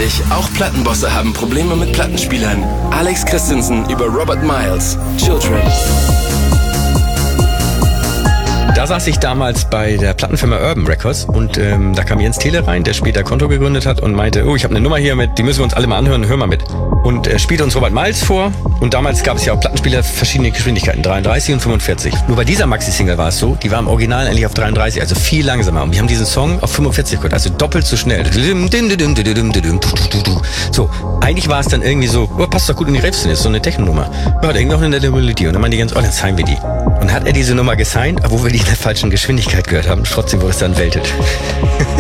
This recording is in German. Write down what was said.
lustig, auch Plattenbosse haben Probleme mit Plattenspielern. Alex Christensen über Robert Miles, Children. Da saß ich damals bei der Plattenfirma Urban Records und da kam Jens Thiele rein, der später Konto gegründet hat und meinte, oh, ich habe eine Nummer hier mit, die müssen wir uns alle mal anhören, hör mal mit. Und er spielte uns Robert Miles vor und damals gab es ja auch Plattenspieler verschiedene Geschwindigkeiten, 33 und 45. Nur bei dieser Maxi-Single war es so, die war im Original eigentlich auf 33, also viel langsamer. Und wir haben diesen Song auf 45 gehört, also doppelt so schnell. So, eigentlich war es dann irgendwie so, oh, passt doch gut in die Raves, ist so eine Techno-Nummer. Ja, da hängt noch eine nette Melodie und dann meinte die ganz, oh, dann signen wir die. Und hat er diese Nummer gesigned, obwohl wir die in der falschen Geschwindigkeit gehört haben. Trotzdem wurde es dann weltet.